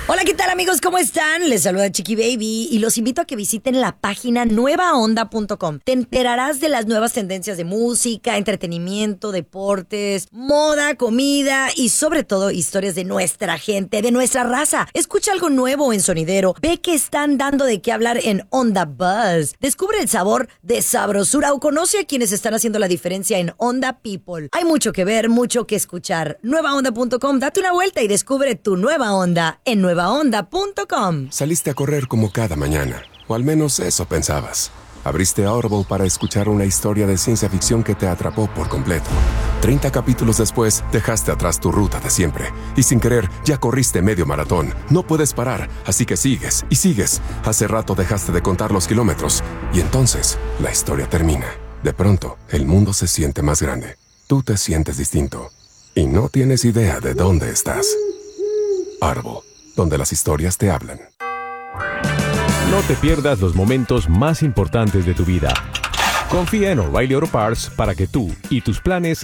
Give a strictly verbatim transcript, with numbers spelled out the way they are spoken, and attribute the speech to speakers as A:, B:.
A: Hola, ¿qué tal, amigos? ¿Cómo están? Les saluda Chiqui Baby y los invito a que visiten la página nueva onda punto com. Te enterarás de las nuevas tendencias de música, entretenimiento, deportes, moda, comida y sobre todo historias de nuestra gente, de nuestra raza. Escucha algo nuevo en Sonidero. Ve que están dando de qué hablar en Onda Buzz. Descubre el sabor de sabrosura o conoce a quienes están haciendo la diferencia en Onda People. Hay mucho que ver, mucho que escuchar. nueva onda punto com. Date una vuelta y descubre tu nueva onda en nueva onda punto com.
B: Saliste a correr como cada mañana, o al menos eso pensabas. Abriste Audible para escuchar una historia de ciencia ficción que te atrapó por completo. treinta capítulos después, dejaste atrás tu ruta de siempre. Y sin querer, ya corriste medio maratón. No puedes parar, así que sigues y sigues. Hace rato dejaste de contar los kilómetros. Y entonces, la historia termina. De pronto, el mundo se siente más grande. Tú te sientes distinto. Y no tienes idea de dónde estás. Audible, donde las historias te hablan.
C: No te pierdas los momentos más importantes de tu vida. Confía en O'Reilly Auto Parts para que tú y tus planes